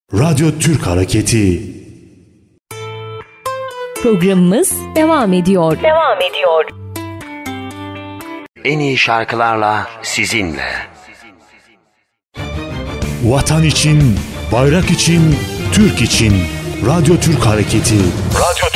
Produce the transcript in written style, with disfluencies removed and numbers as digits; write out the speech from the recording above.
Radyo Türk Hareketi. Programımız devam ediyor. En iyi şarkılarla sizinle. Vatan için, bayrak için, Türk için. Radyo Türk Hareketi. Radyo